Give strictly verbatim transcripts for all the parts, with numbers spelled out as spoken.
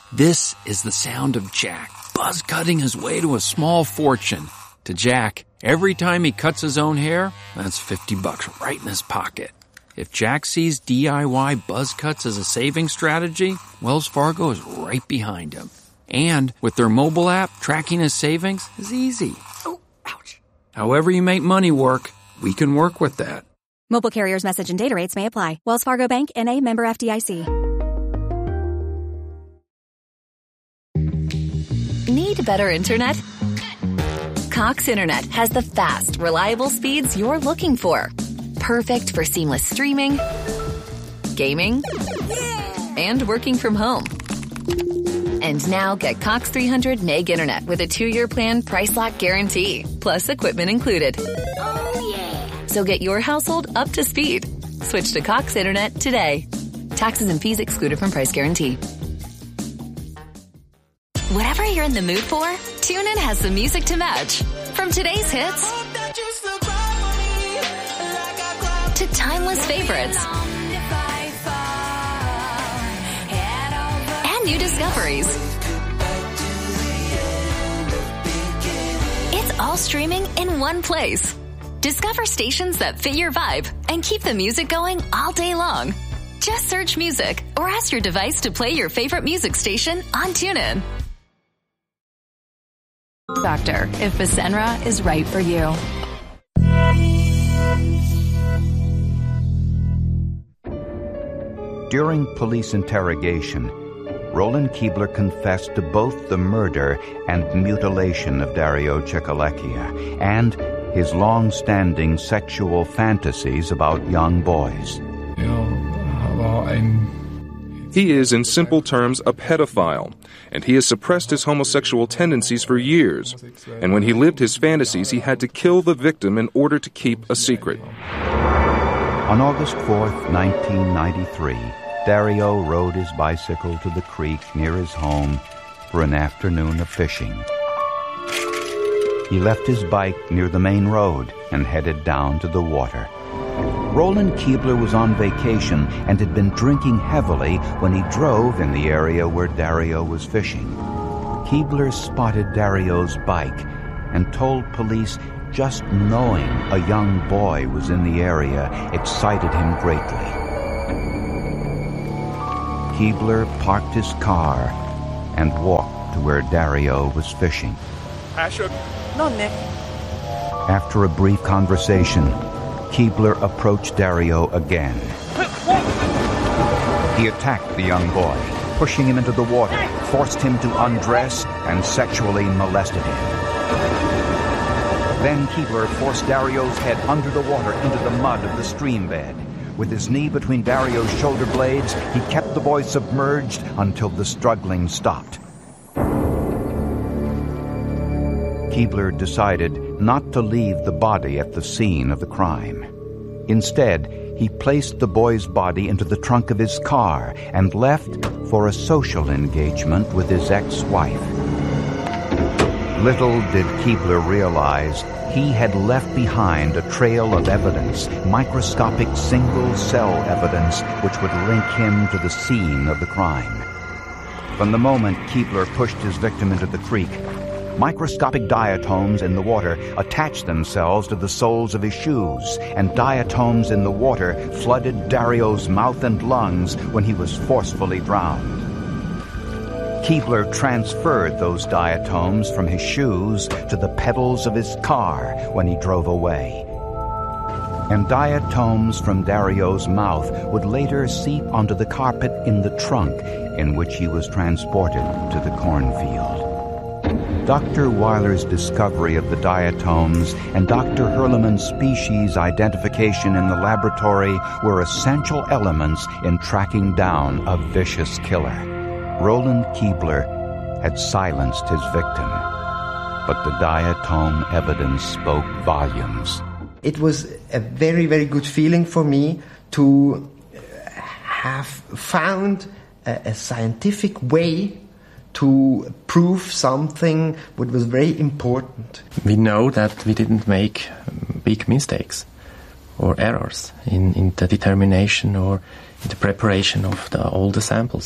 This is the sound of Jack, buzz-cutting his way to a small fortune. To Jack, every time he cuts his own hair, that's fifty bucks right in his pocket. If Jack sees D I Y buzz cuts as a saving strategy, Wells Fargo is right behind him. And with their mobile app, tracking his savings is easy. Oh, ouch. However you make money work, we can work with that. Mobile carriers' message and data rates may apply. Wells Fargo Bank, N A, member F D I C. Need better internet? Cox Internet has the fast, reliable speeds you're looking for. Perfect for seamless streaming, gaming, and working from home. And now get Cox three hundred meg internet with a two-year plan price lock guarantee, plus equipment included. Oh, yeah. So get your household up to speed. Switch to Cox Internet today. Taxes and fees excluded from price guarantee. Whatever you're in the mood for, TuneIn has the music to match. From today's hits to timeless favorites and new discoveries. It's all streaming in one place. Discover stations that fit your vibe and keep the music going all day long. Just search music or ask your device to play your favorite music station on TuneIn. Doctor, if Fasenra is right for you. During police interrogation, Roland Keebler confessed to both the murder and mutilation of Dario Cicalechia and his long-standing sexual fantasies about young boys. He is, in simple terms, a pedophile, and he has suppressed his homosexual tendencies for years. And when he lived his fantasies, he had to kill the victim in order to keep a secret. On August fourth, nineteen ninety-three, Dario rode his bicycle to the creek near his home for an afternoon of fishing. He left his bike near the main road and headed down to the water. Roland Keebler was on vacation and had been drinking heavily when he drove in the area where Dario was fishing. Keebler spotted Dario's bike and told police just knowing a young boy was in the area excited him greatly. Keebler parked his car and walked to where Dario was fishing. Asher. No, Nick. After a brief conversation, Keebler approached Dario again. He attacked the young boy, pushing him into the water, forced him to undress, and sexually molested him. Then Keebler forced Dario's head under the water into the mud of the stream bed. With his knee between Dario's shoulder blades, he kept the boy submerged until the struggling stopped. Keebler decided not to leave the body at the scene of the crime. Instead, he placed the boy's body into the trunk of his car and left for a social engagement with his ex-wife. Little did Keebler realize he had left behind a trail of evidence, microscopic single-cell evidence, which would link him to the scene of the crime. From the moment Keebler pushed his victim into the creek, microscopic diatoms in the water attached themselves to the soles of his shoes, and diatoms in the water flooded Dario's mouth and lungs when he was forcefully drowned. Keebler transferred those diatoms from his shoes to the pedals of his car when he drove away. And diatoms from Dario's mouth would later seep onto the carpet in the trunk in which he was transported to the cornfield. Doctor Weiler's discovery of the diatoms and Doctor Hurleman's species identification in the laboratory were essential elements in tracking down a vicious killer. Roland Keebler had silenced his victim, but the diatom evidence spoke volumes. It was a very, very good feeling for me to have found a, a scientific way to prove something that was very important. We know that we didn't make big mistakes or errors in, in the determination or in the preparation of the, all the samples.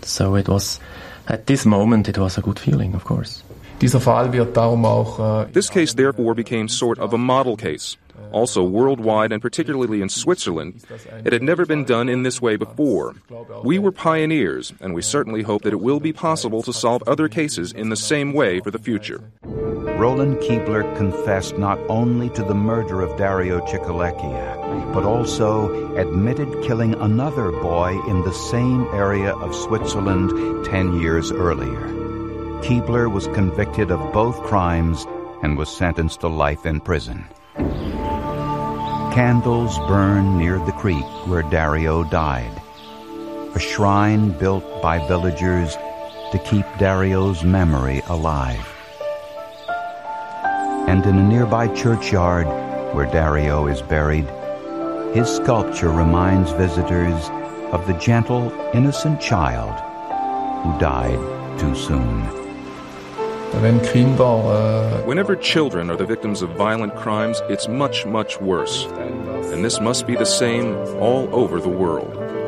So it was, at this moment, it was a good feeling, of course. Dieser Fall wird darum auch, This case therefore became sort of a model case. Also worldwide and particularly in Switzerland, it had never been done in this way before. We were pioneers, and we certainly hope that it will be possible to solve other cases in the same way for the future. Roland Keebler confessed not only to the murder of Dario Ciccolecchia, but also admitted killing another boy in the same area of Switzerland ten years earlier. Keebler was convicted of both crimes and was sentenced to life in prison. Candles burn near the creek where Dario died, a shrine built by villagers to keep Dario's memory alive. And in a nearby churchyard where Dario is buried, his sculpture reminds visitors of the gentle, innocent child who died too soon. Whenever children are the victims of violent crimes, it's much, much worse. And this must be the same all over the world.